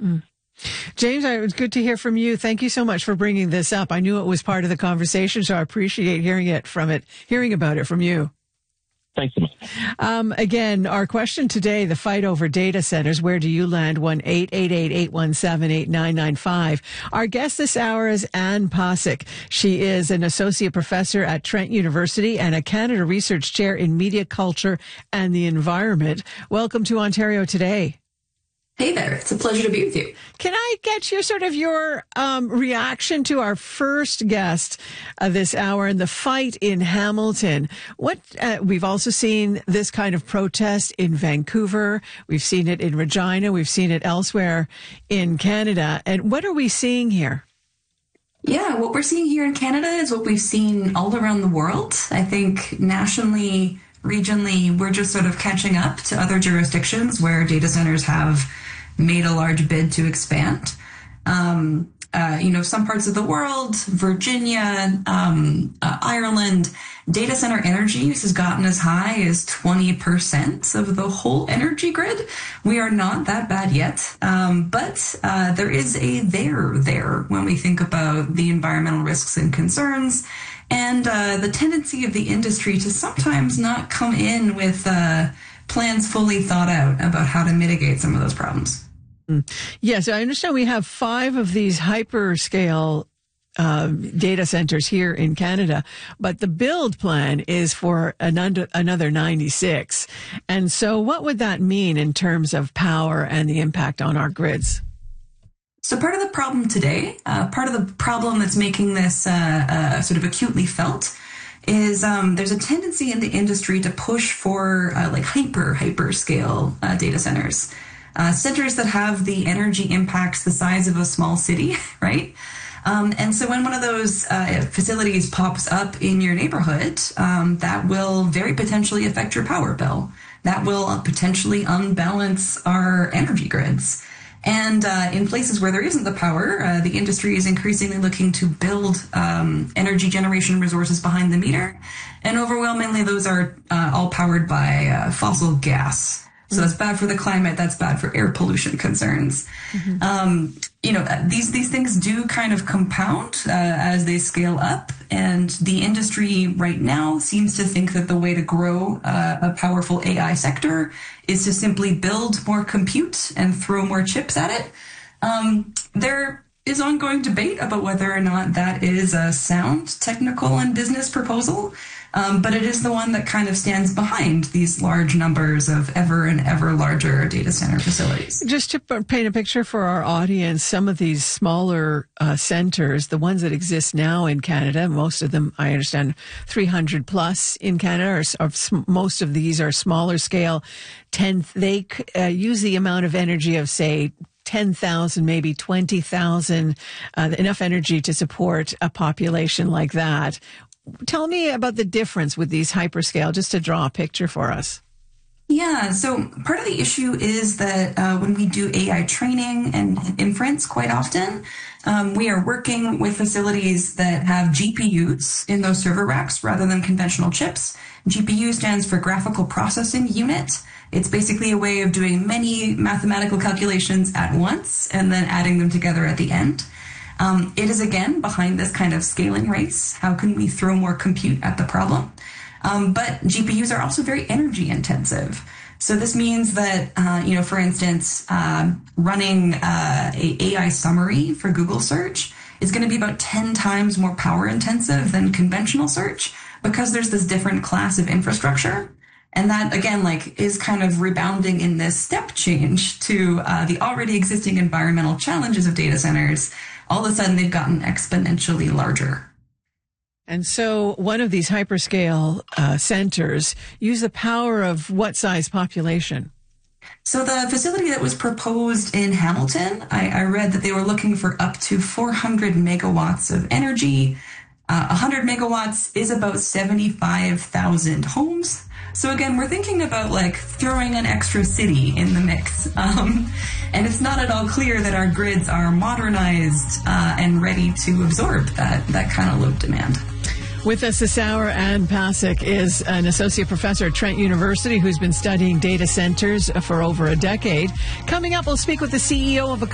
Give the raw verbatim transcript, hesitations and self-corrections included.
Mm. James, it was good to hear from you. Thank you so much for bringing this up. I knew it was part of the conversation, so I appreciate hearing it from it, hearing about it from you. Thanks so much. Um, again, our question today, the fight over data centers. Where do you land? one eight eight eight, eight one seven, eight nine nine five. Our guest this hour is Ann Pasek. She is an associate professor at Trent University and a Canada Research Chair in Media Culture and the Environment. Welcome to Ontario Today. Hey there. It's a pleasure to be with you. Can I get your sort of your um, reaction to our first guest uh, this hour in the fight in Hamilton? What uh, we've also seen this kind of protest in Vancouver. We've seen it in Regina. We've seen it elsewhere in Canada. And what are we seeing here? Yeah, what we're seeing here in Canada is what we've seen all around the world. I think nationally, regionally, we're just sort of catching up to other jurisdictions where data centers have made a large bid to expand. Um, uh, you know, some parts of the world, Virginia, um, uh, Ireland, data center energy use has gotten as high as twenty percent of the whole energy grid. We are not that bad yet, um, but uh, there is a there there when we think about the environmental risks and concerns and uh, the tendency of the industry to sometimes not come in with uh, plans fully thought out about how to mitigate some of those problems. Mm. Yes, I understand we have five of these hyperscale uh, data centers here in Canada, but the build plan is for another, another ninety-six. And so what would that mean in terms of power and the impact on our grids? So part of the problem today, uh, part of the problem that's making this uh, uh, sort of acutely felt is um, there's a tendency in the industry to push for uh, like hyper, hyper scale uh, data centers. Uh, centers that have the energy impacts the size of a small city, right? Um, and so when one of those uh, facilities pops up in your neighborhood, um, that will very potentially affect your power bill. That will potentially unbalance our energy grids. And uh, in places where there isn't the power, uh, the industry is increasingly looking to build um, energy generation resources behind the meter. And overwhelmingly, those are uh, all powered by uh, fossil gas. So that's bad for the climate. That's bad for air pollution concerns. Mm-hmm. Um, you know, these these things do kind of compound uh, as they scale up. And the industry right now seems to think that the way to grow uh, a powerful A I sector is to simply build more compute and throw more chips at it. Um, there is ongoing debate about whether or not that is a sound technical and business proposal. Um, but it is the one that kind of stands behind these large numbers of ever and ever larger data center facilities. Just to paint a picture for our audience, some of these smaller uh, centers, the ones that exist now in Canada, most of them, I understand, three hundred plus in Canada, or, or most of these are smaller scale. ten, they uh, use the amount of energy of, say, ten thousand, maybe twenty thousand, uh, enough energy to support a population like that. Tell me about the difference with these hyperscale, just to draw a picture for us. Yeah, so part of the issue is that uh, when we do A I training and inference quite often, um, we are working with facilities that have G P Us in those server racks rather than conventional chips. G P U stands for Graphical Processing Unit. It's basically a way of doing many mathematical calculations at once and then adding them together at the end. Um, it is, again, behind this kind of scaling race. How can we throw more compute at the problem? Um, but G P Us are also very energy intensive. So this means that, uh, you know, for instance, uh, running uh, a AI summary for Google search is going to be about ten times more power intensive than conventional search because there's this different class of infrastructure. And that, again, like is kind of rebounding in this step change to uh, the already existing environmental challenges of data centers. All of a sudden, they've gotten exponentially larger. And so one of these hyperscale uh, centers use the power of what size population? So the facility that was proposed in Hamilton, I, I read that they were looking for up to four hundred megawatts of energy. Uh, one hundred megawatts is about seventy-five thousand homes. So again, we're thinking about like throwing an extra city in the mix. Um, and it's not at all clear that our grids are modernized uh, and ready to absorb that, that kind of load demand. With us this hour, Ann Pasek is an associate professor at Trent University who's been studying data centers for over a decade. Coming up, we'll speak with the C E O of a